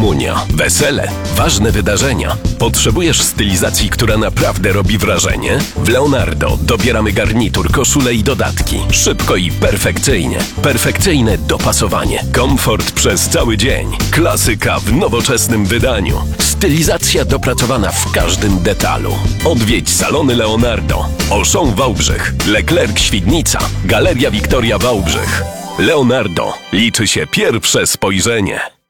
Komunia, wesele, ważne wydarzenia. Potrzebujesz stylizacji, która naprawdę robi wrażenie? W Leonardo dobieramy garnitur, koszulę i dodatki. Szybko i perfekcyjnie. Perfekcyjne dopasowanie. Komfort przez cały dzień. Klasyka w nowoczesnym wydaniu. Stylizacja dopracowana w każdym detalu. Odwiedź salony Leonardo. Auchan Wałbrzych, Leclerc Świdnica, Galeria Wiktoria Wałbrzych. Leonardo. Liczy się pierwsze spojrzenie.